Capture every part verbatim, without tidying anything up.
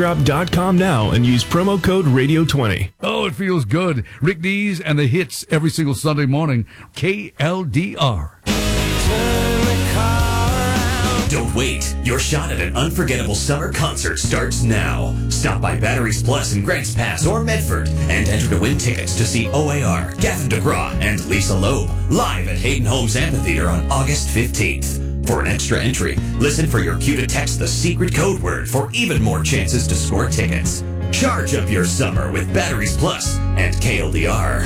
drop dot com now and use promo code radio twenty. Oh, it feels good. Rick Dees and the hits every single Sunday morning. K L D R. Don't wait. Your shot at an unforgettable summer concert starts now. Stop by Batteries Plus in Grants Pass or Medford and enter to win tickets to see O A R, Gavin DeGraw, and Lisa Loeb live at Hayden Homes Amphitheater on August fifteenth. For an extra entry, listen for your cue to text the secret code word for even more chances to score tickets. Charge up your summer with Batteries Plus and K L D R.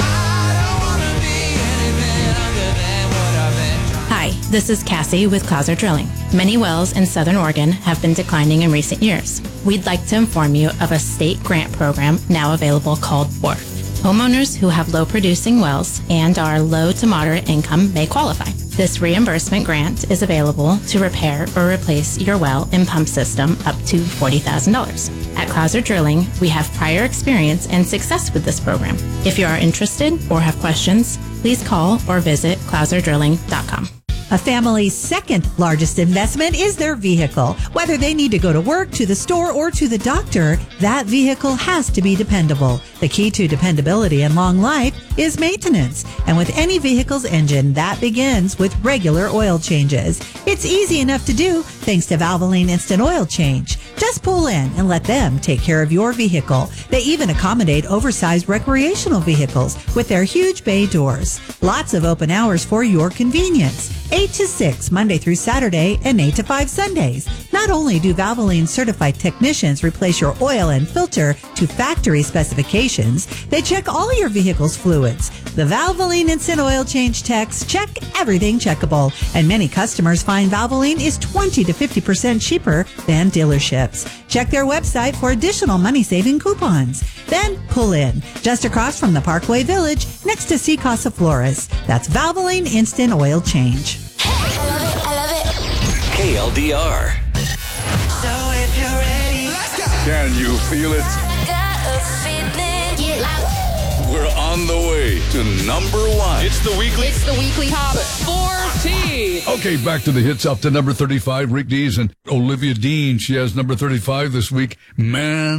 Hi, this is Cassie with Clouser Drilling. Many wells in Southern Oregon have been declining in recent years. We'd like to inform you of a state grant program now available called W A R F. Homeowners who have low producing wells and are low to moderate income may qualify. This reimbursement grant is available to repair or replace your well and pump system up to forty thousand dollars. At Clouser Drilling, we have prior experience and success with this program. If you are interested or have questions, please call or visit clouser drilling dot com. A family's second largest investment is their vehicle. Whether they need to go to work, to the store, or to the doctor, that vehicle has to be dependable. The key to dependability and long life is maintenance. And with any vehicle's engine, that begins with regular oil changes. It's easy enough to do thanks to Valvoline Instant Oil Change. Just pull in and let them take care of your vehicle. They even accommodate oversized recreational vehicles with their huge bay doors. Lots of open hours for your convenience. eight to six Monday through Saturday and eight to five Sundays. Not only do Valvoline certified technicians replace your oil and filter to factory specifications, they check all your vehicle's fluids. The Valvoline Instant Oil Change techs check everything checkable, and many customers find Valvoline is twenty to fifty percent cheaper than dealerships. Check their website for additional money-saving coupons. Then pull in, just across from the Parkway Village, next to Sea Casa Flores. That's Valvoline Instant Oil Change. I love it, I love it. K L D R. So if you're ready, let's go. Can you feel it? Got a feeling. Get loud. We're on the way to number one. It's the weekly. It's the weekly top forty. Okay, back to the hits up to number thirty-five. Rick Dees and Olivia Dean. She has number thirty-five this week. Man.